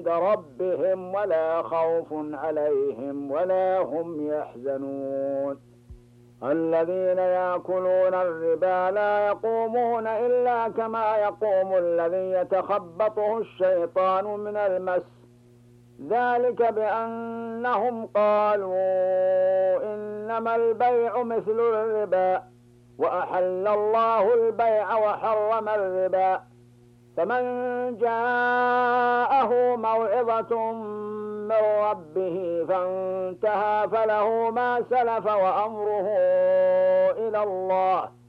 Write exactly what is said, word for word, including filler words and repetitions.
ربهم ولا خوف عليهم ولا هم يحزنون. الذين يأكلون الربا لا يقومون إلا كما يقوم الذي يتخبطه الشيطان من المس، ذلك بأنهم قالوا إنما البيع مثل الربا وأحل الله البيع وحرم الربا. فمن جاءه موعظة من ربه فانتهى فله ما سلف وأمره إلى الله